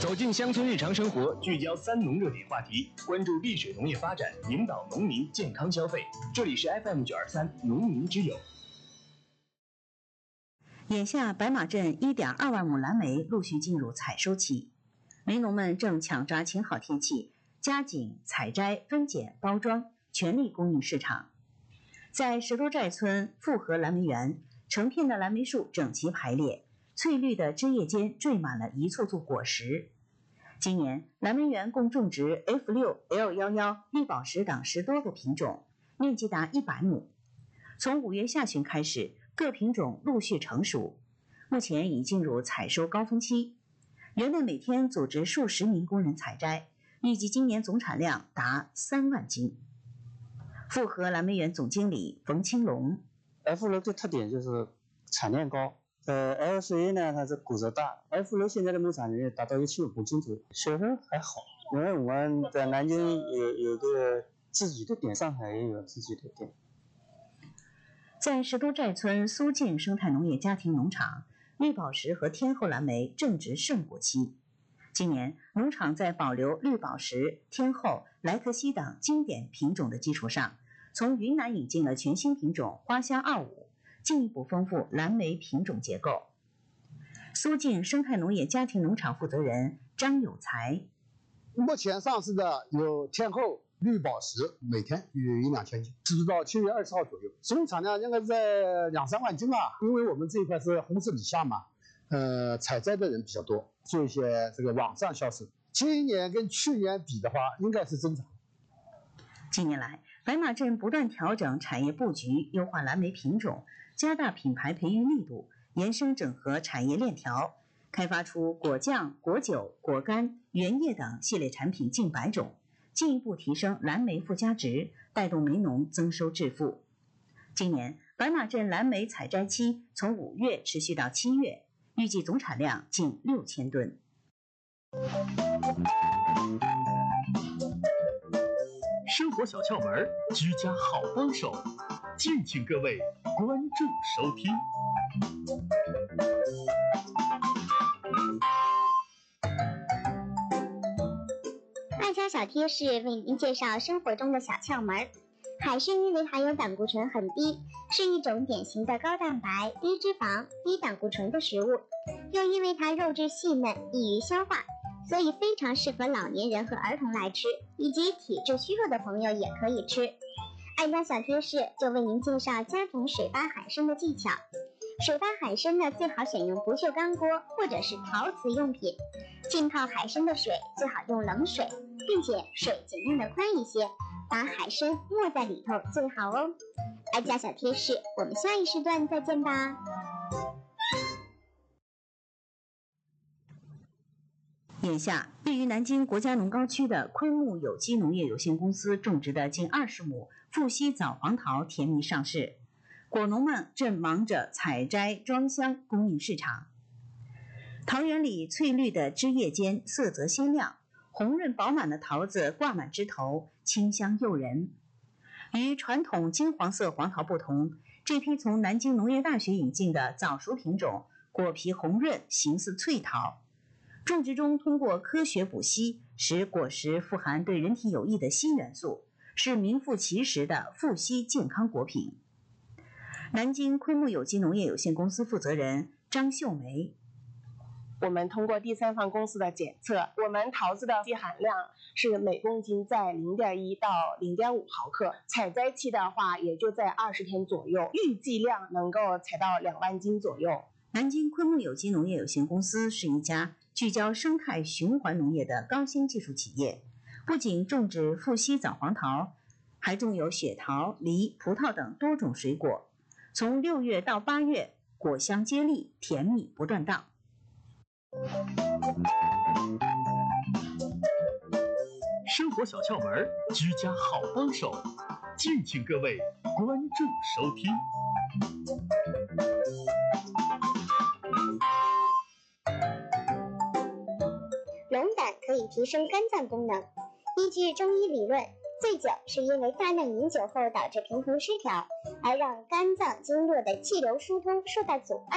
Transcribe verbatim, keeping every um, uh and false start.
走进乡村日常生活，聚焦三农热点话题，关注丽水农业发展，引导农民健康消费。这里是 F M 九二三农民之友。 眼下，白马镇 一点二万亩蓝莓陆续进入采收期，梅农们正抢抓晴好天气，加紧采摘、分拣、包装，全力供应市场。在石头寨村复合蓝莓园，成片的蓝莓树整齐排列，翠绿的枝叶间缀满了一簇簇果实。今年蓝莓园共种植 F 六、L 一一 绿宝石等十多个品种，面积达一百亩。从五月下旬开始，各品种陆续成熟，目前已进入采收高峰期。园内每天组织数十名工人采摘，预计今年总产量达三万斤。复合蓝莓园总经理冯青龙 ：F 六的特点就是产量高。呃 ，L 十一呢，它是果实大。F 六现在的亩产量达到一千五斤左右，销售还好。因为我们在南京有有个自己的店，上海也有自己的店。 在石头寨村苏静生态农业家庭农场，绿宝石和天后蓝莓正值盛果期。今年，农场在保留绿宝石、天后、莱克西等经典品种的基础上，从云南引进了全新品种花香二五。进一步丰富蓝莓品种结构。苏静生态农业家庭农场负责人张有才： 目前上市的有天后、绿宝石，每天有一两千斤，直到七月二十号左右，总产量应该在两三万斤吧。因为我们这一块是红色底下嘛，呃，采摘的人比较多，做一些这个网上销售。今年跟去年比的话，应该是增长。 近年来，白马镇不断调整产业布局，优化蓝莓品种，加大品牌培育力度，延伸整合产业链条，开发出果酱、果酒、果干、原叶等系列产品近百种，进一步提升蓝莓附加值，带动梅农增收致富。今年白马镇蓝莓采摘期从五月持续到七月，预计总产量近六千吨。 生活小窍门，居家好帮手，敬请各位关注收听。 爱家小贴士为您介绍生活中的小窍门。海参因为含有胆固醇很低，是一种典型的高蛋白、低脂肪、低胆固醇的食物，又因为它肉质细嫩，易于消化，所以非常适合老年人和儿童来吃，以及体质虚弱的朋友也可以吃。爱家小贴士就为您介绍家庭水发海参的技巧。水发海参呢，最好选用不锈钢锅或者是陶瓷用品。浸泡海参的水最好用冷水，并且水尽量的宽一些，把海参没在里头最好哦。爱家小贴士，我们下一时段再见吧。 眼下，位于南京国家农高区的昆木有机农业有限公司种植的近二十亩富硒枣黄桃甜蜜上市，果农们正忙着采摘装箱供应市场。桃园里翠绿的枝叶间色泽鲜亮，红润饱满的桃子挂满枝头，清香诱人。与传统金黄色黄桃不同，这批从南京农业大学引进的早熟品种，果皮红润，形似翠桃。种植中通过科学补硒，使果实富含对人体有益的硒元素，是名副其实的富硒健康果品。南京昆木有机农业有限公司负责人张秀梅： 我们通过第三方公司的检测，我们桃子的硒含量是每公斤在 零点一 到 零点五 毫克，采摘期的话也就在二十天左右，预计量能够采到两万斤左右。 南京昆木有机农业有限公司是一家聚焦生态循环农业的高新技术企业，不仅种植富硒枣黄桃，还种有雪桃、梨、葡萄等多种水果。从六月到八月，果香接力，甜蜜不断档。 生活小窍门，居家好帮手，敬请各位关注收听。 龙胆可以提升肝脏功能。依据中医理论，醉酒是因为大量饮酒后导致平衡失调，而让肝脏经络的气流疏通受到阻碍。